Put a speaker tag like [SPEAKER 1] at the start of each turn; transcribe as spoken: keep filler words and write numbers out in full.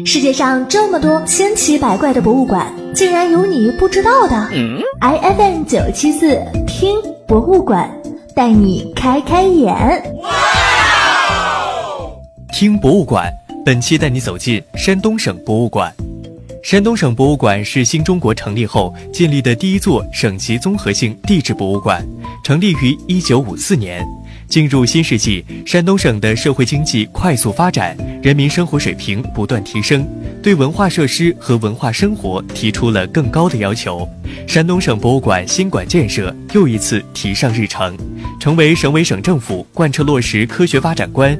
[SPEAKER 1] 世界上这么多千奇百怪的博物馆，竟然有你不知道的。嗯、I F M 九七四听博物馆，带你开开眼。
[SPEAKER 2] 听博物馆，本期带你走进山东省博物馆。山东省博物馆是新中国成立后建立的第一座省级综合性地质博物馆，成立于一九五四年。进入新世纪，山东省的社会经济快速发展，人民生活水平不断提升，对文化设施和文化生活提出了更高的要求。山东省博物馆新馆建设又一次提上日程，成为省委省政府贯彻落实科学发展观、